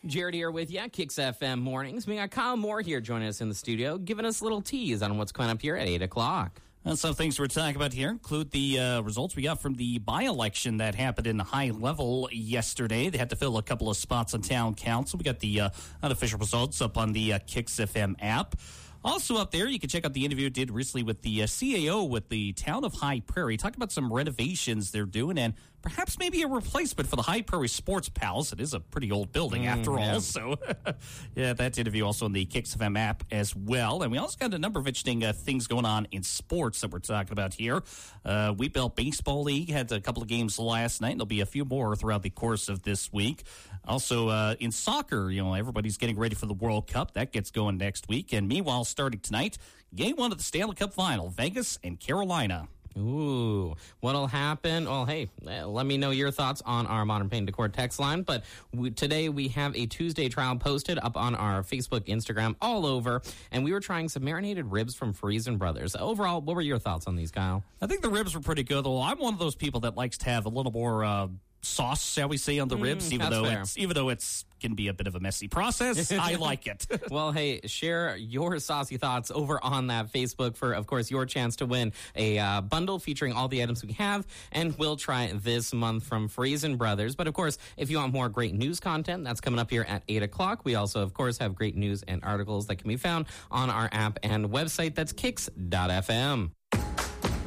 Jared here with you, Kicks FM Mornings. We got Kyle Moore here joining us in the studio, giving us a little tease on what's coming up here at 8 o'clock. Some things we're talking about here include the results we got from the by-election that happened in the high level yesterday. They had to fill a couple of spots on town council. We got the unofficial results up on the Kicks FM app. Also up there, you can check out the interview I did recently with the CAO with the town of High Prairie. Talked about some renovations they're doing and perhaps maybe a replacement for the High Prairie Sports Palace. It is a pretty old building after all. So, yeah, that interview also on the Kicks FM app as well. And we also got a number of interesting things going on in sports that we're talking about here. Wheatbelt Baseball League had a couple of games last night, and there'll be a few more throughout the course of this week. Also, in soccer, everybody's getting ready for the World Cup. That gets going next week. And meanwhile, starting tonight, Game 1 of the Stanley Cup Final, Vegas and Carolina. Ooh, what'll happen? Well, hey, let me know your thoughts on our Modern Paint Decor text line. But today we have a Tuesday trial posted up on our Facebook, Instagram, all over. And we were trying some marinated ribs from Friesen Brothers. Overall, what were your thoughts on these, Kyle? I think the ribs were pretty good, though. I'm one of those people that likes to have a little more sauce, shall we say, on the ribs, even though it's can be a bit of a messy process. I like it. Well, hey, share your saucy thoughts over on that Facebook for, of course, your chance to win a bundle featuring all the items we have, and we'll try this month from Friesen Brothers. But, of course, if you want more great news content, that's coming up here at 8 o'clock. We also, of course, have great news and articles that can be found on our app and website. That's kicks.fm.